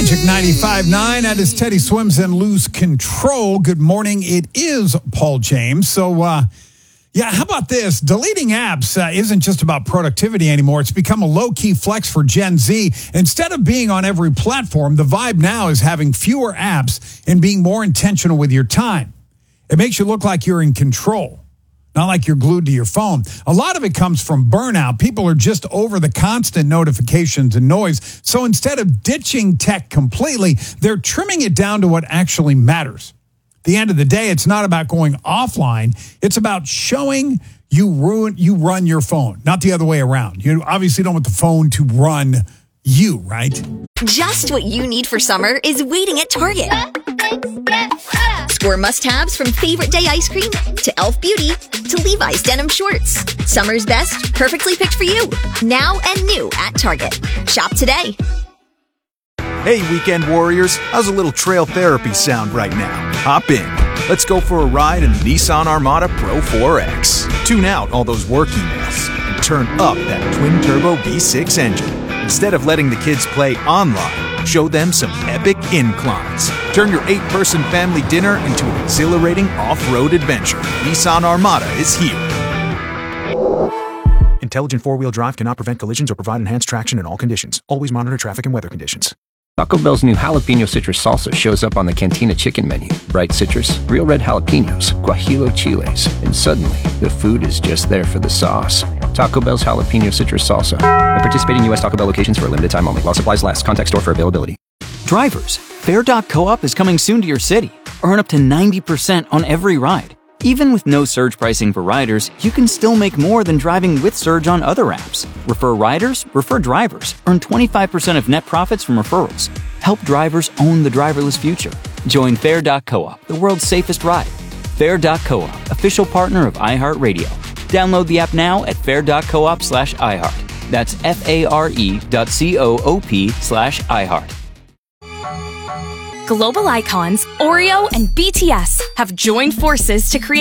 Magic 95.9. That is Teddy Swims and Lose Control. Good morning. It is Paul James. So, how about this? Deleting apps isn't just about productivity anymore. It's become a low-key flex for Gen Z. Instead of being on every platform, the vibe now is having fewer apps and being more intentional with your time. It makes you look like you're in control, not like you're glued to your phone. A lot of it comes from burnout. People are just over the constant notifications and noise. So instead of ditching tech completely, they're trimming it down to what actually matters. At the end of the day, it's not about going offline. It's about showing you run your phone, not the other way around. You obviously don't want the phone to run you, right? Just what you need for summer is waiting at Target. Score must-haves from Favorite Day ice cream to Elf Beauty to Levi's denim shorts. Summer's best, perfectly picked for you. Now and new at Target. Shop today. Hey, weekend warriors. How's a little trail therapy sound right now? Hop in. Let's go for a ride in the Nissan Armada Pro 4X. Tune out all those work emails and turn up that twin-turbo V6 engine. Instead of letting the kids play online, show them some epic inclines. Turn your 8-person family dinner into an exhilarating off-road adventure. Nissan Armada is here. Intelligent four-wheel drive cannot prevent collisions or provide enhanced traction in all conditions. Always monitor traffic and weather conditions. Taco Bell's new jalapeno citrus salsa shows up on the Cantina chicken menu. Bright citrus, real red jalapenos, guajillo chiles, and suddenly the food is just there for the sauce. Taco Bell's jalapeno citrus salsa. At participating U.S. Taco Bell locations for a limited time only. While supplies last. Contact store for availability. Drivers, Fare.coop is coming soon to your city. Earn up to 90% on every ride. Even with no surge pricing for riders, you can still make more than driving with Surge on other apps. Refer riders, refer drivers. Earn 25% of net profits from referrals. Help drivers own the driverless future. Join Fare.coop, the world's safest ride. Fare.coop, official partner of iHeartRadio. Download the app now at fare.coop/iHeart. That's FARE.coop/iHeart. Global icons Oreo and BTS have joined forces to create